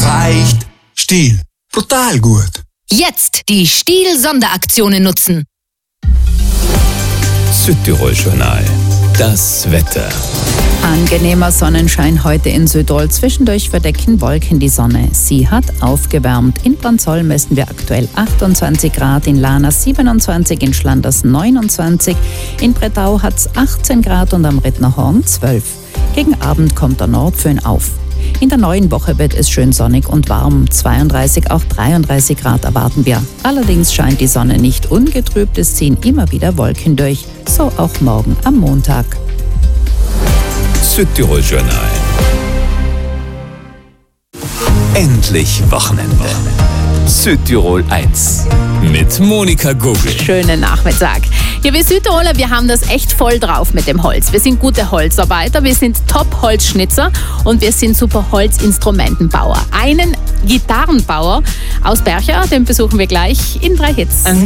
Reicht. Stihl. Brutal gut. Jetzt die Stihl-Sonderaktionen nutzen. Südtirol-Journal. Das Wetter. Angenehmer Sonnenschein heute in Südtirol. Zwischendurch verdecken Wolken die Sonne. Sie hat aufgewärmt. In Branzoll messen wir aktuell 28 Grad, in Lana 27, in Schlanders 29, in Bretau hat es 18 Grad und am Rittnerhorn 12. Gegen Abend kommt der Nordföhn auf. In der neuen Woche wird es schön sonnig und warm. 32, auch 33 Grad erwarten wir. Allerdings scheint die Sonne nicht ungetrübt. Es ziehen immer wieder Wolken durch. So auch morgen am Montag. Südtirol-Journal. Endlich Wochenende. Südtirol 1 mit Monika Gogel. Schönen Nachmittag. Ja, wir Südtiroler, wir haben das echt voll drauf mit dem Holz. Wir sind gute Holzarbeiter, wir sind Top-Holzschnitzer und wir sind super Holzinstrumentenbauer. Einen Gitarrenbauer aus Bercha, den besuchen wir gleich in 3 Hits.